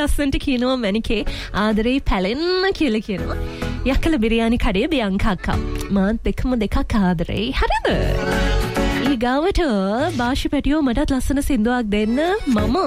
ලස්සනට කියනවා මැනිකේ ආදරේ පැලෙන්න කියලා කියනවා. යකල බිරියානි කඩේ බියංකා අක්කා. මාත් දෙකක් ආදරේ. හරිද? ඊගාවට බාෂි පැටියෝ මටත් ලස්සන සින්දුවක් දෙන්න. මම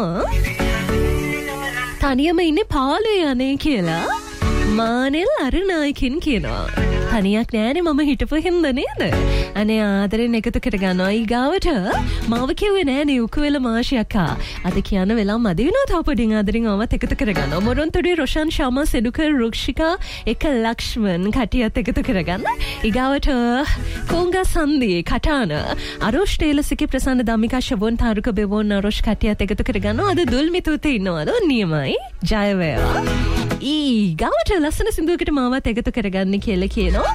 තනියම ඉන්නේ පාලේ යන්නේ කියලා මානෙල් අරුණායකින් කියනවා. තනියක් නෑනේ මම හිටපු හින්දා නේද? අනේ ආදරෙන් එකතු කරගන්නවා. ඊගාවට මාව කිව්වේ නෑනේ උකුවෙල මාෂි අක්කා. අද කියන වෙලාව මදි වෙනවා තව පොඩින් ආදරෙන් ආවත් එකතු කරගන්නවා. මොරොන්තොඩේ රොෂාන් ශාමා සෙඩුකර් රුක්ෂිකා එක ලක්ෂ්මන් කටියත් එකතු කරගන්න. ඊගාවට කොංගා සන්දී කටාන අරෝෂ් ටේලසිකි ප්‍රසන්න දමිකා ශවොන් තාරුක බෙවොන් අරෝෂ් කටියත් එකතු කරගන්නවා. අද දුල්මිතුතේ ඉන්නවද? නියමයි. ජය වේවා. ඊගාවට ලස්සන සින්දුවකට මාවත් එකතු කරගන්න කියලා කියනවා.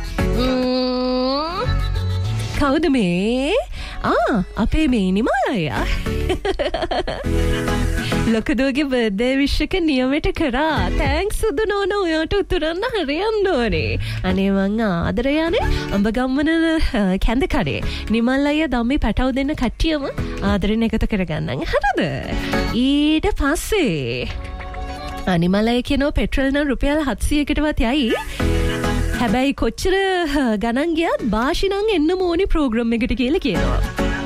කවුද මේ? අපේ මේ නිමාලයා. ලොකදුවගේ බර්ත්ඩේ විශ් එක නියමයට කරා. තෑන්ක්ස් සුදු නෝනා ඔයාට උතුරන්න හරියන්න ඕනේ. අනේ මං ආදරයනේ අඹගම්මන කැඳ කඩේ. නිමල් අයියා ධම්මේ පැටව දෙන්න කට්ටියම ආදරෙන් එකතු කරගන්නම්. හරිද? ඊට පස්සේ අනිමලයි කියනවා පෙට්‍රල් නම් රුපියල් 700කටවත් යයි. හැබැයි කොච්චර ගණන් ගියත් බාෂි නම් එන්න ඕනි ප්‍රෝග්‍රෑම් එකට කියලා කියනවා.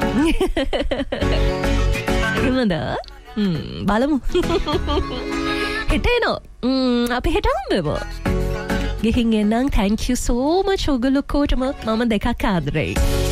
එහෙමද? බලමු. හෙට එනවා. අපි හෙට හම්බෙමු. ගිහින් එන්නම්. thank you so much ඔයගොල්ලෝ කොටම මම දෙකක් ආදරෙයි.